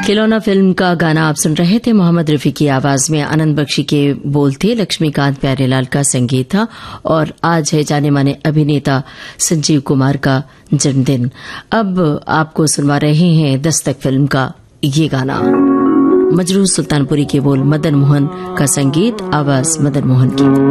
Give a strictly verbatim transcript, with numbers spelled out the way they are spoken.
खिलौना फिल्म का गाना आप सुन रहे थे। मोहम्मद रफी की आवाज में आनंद बख्शी के बोल थे, लक्ष्मीकांत प्यारेलाल का संगीत था। और आज है जाने माने अभिनेता संजीव कुमार का जन्मदिन। अब आपको सुनवा रहे हैं दस्तक फिल्म का ये गाना। मजरूह सुल्तानपुरी के बोल, मदन मोहन का संगीत, आवाज मदन मोहन की।